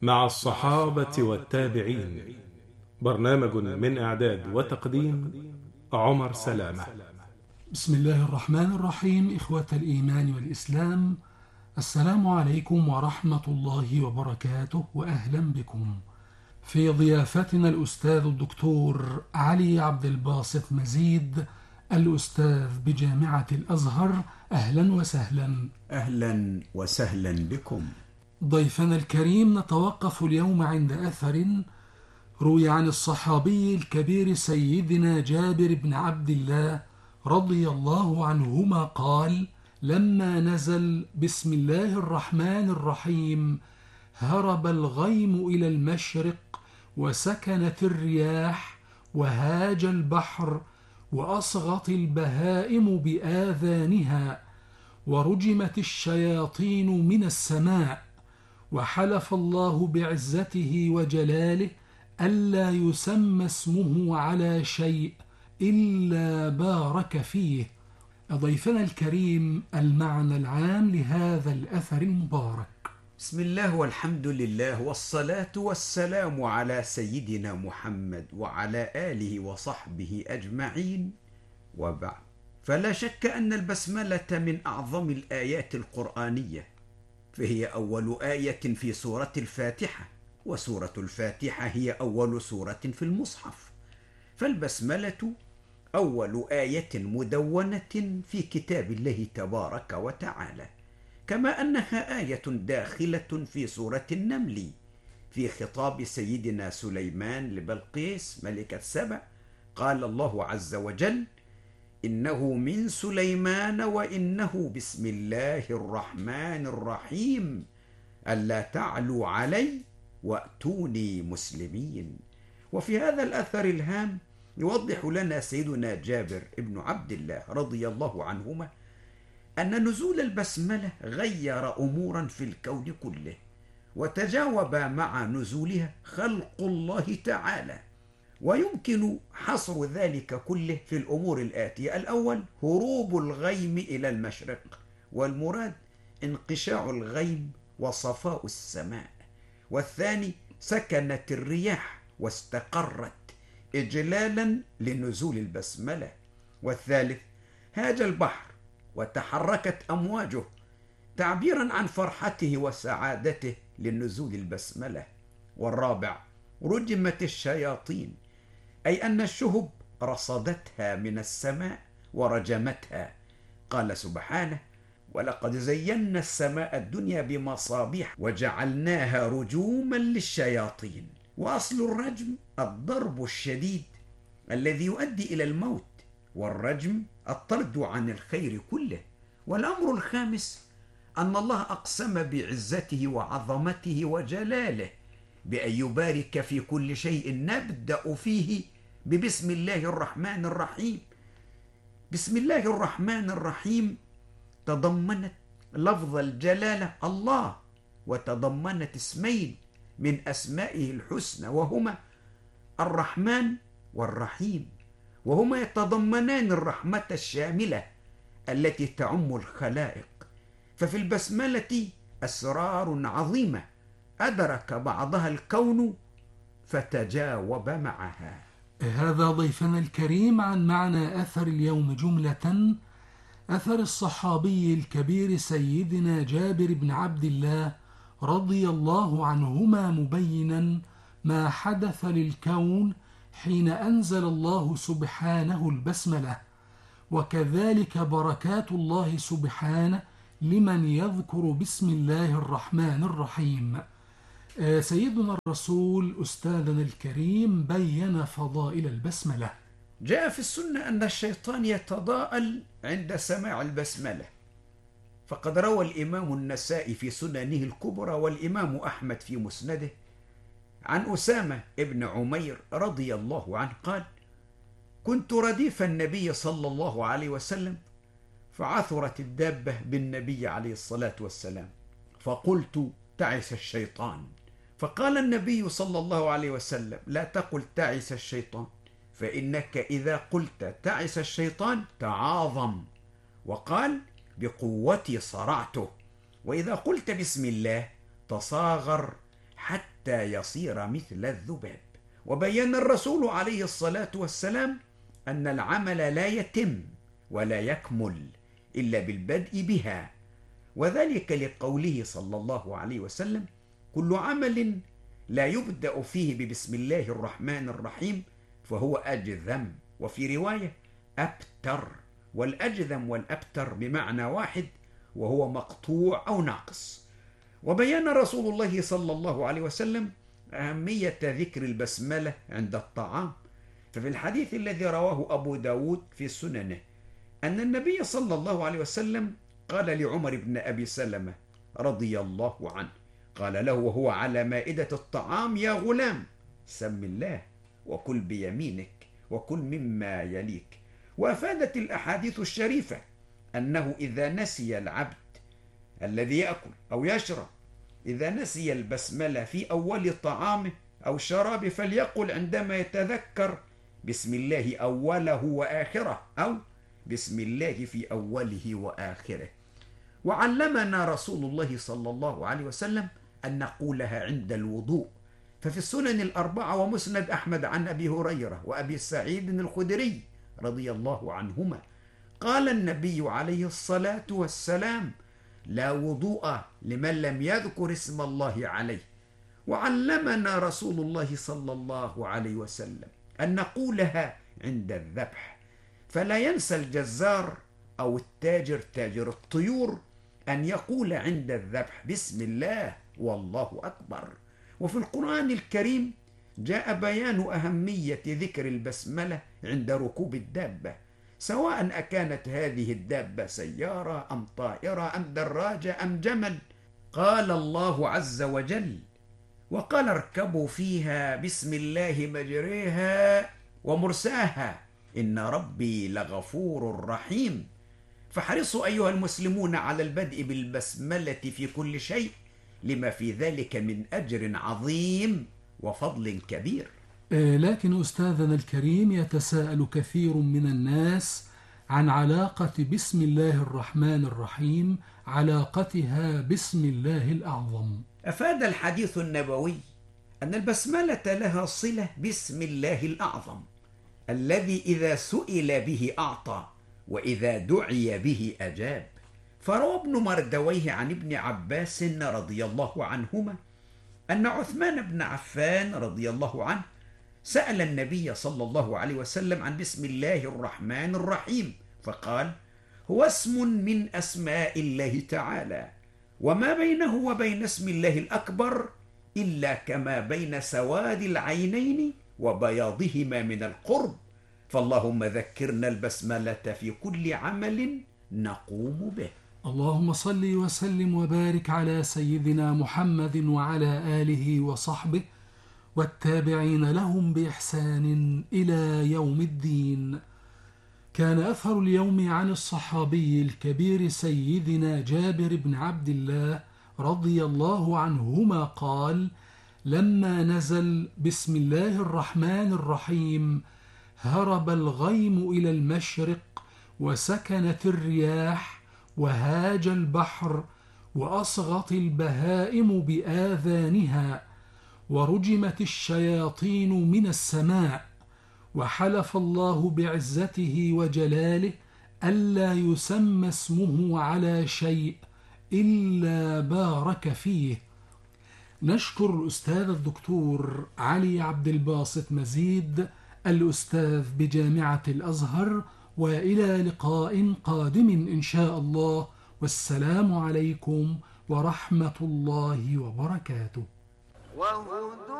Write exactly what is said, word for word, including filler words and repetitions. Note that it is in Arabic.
مع الصحابة والتابعين. برنامج من إعداد وتقديم عمر سلامة. بسم الله الرحمن الرحيم. إخوة الإيمان والإسلام، السلام عليكم ورحمة الله وبركاته، وأهلا بكم في ضيافتنا الأستاذ الدكتور علي عبد الباسط مزيد، الأستاذ بجامعة الأزهر. أهلا وسهلا. أهلا وسهلا بكم. ضيفنا الكريم، نتوقف اليوم عند أثر روي عن الصحابي الكبير سيدنا جابر بن عبد الله رضي الله عنهما قال: لما نزل بسم الله الرحمن الرحيم هرب الغيم إلى المشرق، وسكنت الرياح، وهاج البحر، وأصغت البهائم بآذانها، ورجمت الشياطين من السماء، وحلف الله بعزته وجلاله ألا يسمى اسمه على شيء إلا بارك فيه. ضيفنا الكريم، المعنى العام لهذا الأثر المبارك. بسم الله والحمد لله والصلاة والسلام على سيدنا محمد وعلى آله وصحبه أجمعين، وبعد، فلا شك أن البسملة من أعظم الآيات القرآنية، فهي أول آية في سورة الفاتحة، وسورة الفاتحة هي أول سورة في المصحف، فالبسملة أول آية مدونة في كتاب الله تبارك وتعالى، كما أنها آية داخلة في سورة النمل في خطاب سيدنا سليمان لبلقيس ملكة سبأ. قال الله عز وجل: إنه من سليمان وإنه بسم الله الرحمن الرحيم ألا تعلوا علي وأتوني مسلمين. وفي هذا الأثر الهام يوضح لنا سيدنا جابر بن عبد الله رضي الله عنهما أن نزول البسملة غير أمورا في الكون كله، وتجاوب مع نزولها خلق الله تعالى، ويمكن حصر ذلك كله في الأمور الآتية: الأول هروب الغيم إلى المشرق، والمراد انقشاع الغيم وصفاء السماء، والثاني سكنت الرياح واستقرت إجلالا لنزول البسملة، والثالث هاج البحر وتحركت أمواجه تعبيرا عن فرحته وسعادته لنزول البسملة، والرابع رجمت الشياطين، أي أن الشهب رصدتها من السماء ورجمتها. قال سبحانه: ولقد زينا السماء الدنيا بمصابيح وجعلناها رجوما للشياطين. وأصل الرجم الضرب الشديد الذي يؤدي إلى الموت، والرجم الطرد عن الخير كله. والأمر الخامس أن الله أقسم بعزته وعظمته وجلاله بأن يبارك في كل شيء نبدأ فيه ببسم الله الرحمن الرحيم. بسم الله الرحمن الرحيم تضمنت لفظ الجلالة الله، وتضمنت اسمين من أسمائه الحسنى، وهما الرحمن والرحيم، وهما يتضمنان الرحمة الشاملة التي تعم الخلائق. ففي البسملة أسرار عظيمة أدرك بعضها الكون فتجاوب معها. هذا ضيفنا الكريم عن معنى أثر اليوم جملة. أثر الصحابي الكبير سيدنا جابر بن عبد الله رضي الله عنهما مبينا ما حدث للكون حين أنزل الله سبحانه البسملة، وكذلك بركات الله سبحانه لمن يذكر بسم الله الرحمن الرحيم. سيدنا الرسول أستاذنا الكريم بين فضائل البسملة. جاء في السنة أن الشيطان يتضاءل عند سماع البسملة، فقد روى الإمام النسائي في سننه الكبرى والإمام أحمد في مسنده عن أسامة ابن عمير رضي الله عنه قال: كنت رديف النبي صلى الله عليه وسلم، فعثرت الدابة بالنبي عليه الصلاة والسلام، فقلت: تعس الشيطان. فقال النبي صلى الله عليه وسلم: لا تقل تعس الشيطان، فإنك إذا قلت تعس الشيطان تعاظم. وقال: بقوتي صرعته. وإذا قلت بسم الله تصاغر حتى يصير مثل الذباب. وبين الرسول عليه الصلاة والسلام أن العمل لا يتم ولا يكمل إلا بالبدء بها، وذلك لقوله صلى الله عليه وسلم: كل عمل لا يبدأ فيه ببسم الله الرحمن الرحيم فهو أجذم، وفي رواية أبتر، والأجذم والأبتر بمعنى واحد وهو مقطوع أو ناقص. وبين رسول الله صلى الله عليه وسلم أهمية ذكر البسملة عند الطعام، ففي الحديث الذي رواه أبو داود في سننه أن النبي صلى الله عليه وسلم قال لعمر بن أبي سلمة رضي الله عنه، قال له وهو على مائدة الطعام: يا غلام سم الله وكل بيمينك وكل مما يليك. وأفادت الأحاديث الشريفة أنه إذا نسي العبد الذي يأكل أو يشرب، إذا نسي البسملة في أول طعامه أو شرابه فليقل عندما يتذكر: بسم الله أوله وآخره، أو بسم الله في أوله وآخره. وعلمنا رسول الله صلى الله عليه وسلم أن نقولها عند الوضوء، ففي السنن الأربعة ومسند أحمد عن أبي هريرة وأبي سعيد الخدري رضي الله عنهما قال النبي عليه الصلاة والسلام: لا وضوء لمن لم يذكر اسم الله عليه. وعلمنا رسول الله صلى الله عليه وسلم أن نقولها عند الذبح، فلا ينسى الجزار أو التاجر تاجر الطيور أن يقول عند الذبح: بسم الله والله أكبر. وفي القرآن الكريم جاء بيان أهمية ذكر البسملة عند ركوب الدابة، سواء أكانت هذه الدابة سيارة أم طائرة أم دراجة أم جمل. قال الله عز وجل: وقال اركبوا فيها بسم الله مجريها ومرساها إن ربي لغفور رحيم. فاحرصوا أيها المسلمون على البدء بالبسملة في كل شيء، لما في ذلك من أجر عظيم وفضل كبير. لكن أستاذنا الكريم، يتساءل كثير من الناس عن علاقة بسم الله الرحمن الرحيم علاقتها باسم الله الأعظم. أفاد الحديث النبوي أن البسملة لها صلة باسم الله الأعظم الذي إذا سئل به أعطى وإذا دعي به أجاب. فروى ابن مردويه عن ابن عباس رضي الله عنهما أن عثمان بن عفان رضي الله عنه سأل النبي صلى الله عليه وسلم عن بسم الله الرحمن الرحيم، فقال: هو اسم من أسماء الله تعالى، وما بينه وبين اسم الله الأكبر إلا كما بين سواد العينين وبياضهما من القرب، فاللهم ذكرنا البسملة في كل عمل نقوم به. اللهم صل وسلم وبارك على سيدنا محمد وعلى آله وصحبه والتابعين لهم بإحسان إلى يوم الدين. كان أثر اليوم عن الصحابي الكبير سيدنا جابر بن عبد الله رضي الله عنهما قال: لما نزل بسم الله الرحمن الرحيم هرب الغيم إلى المشرق وسكنت الرياح وهاج البحر وأصغت البهائم بآذانها ورجمت الشياطين من السماء، وحلف الله بعزته وجلاله ألا يسمى اسمه على شيء إلا بارك فيه. نشكر الأستاذ الدكتور علي عبد الباسط مزيد الأستاذ بجامعة الأزهر، وإلى لقاء قادم إن شاء الله، والسلام عليكم ورحمة الله وبركاته.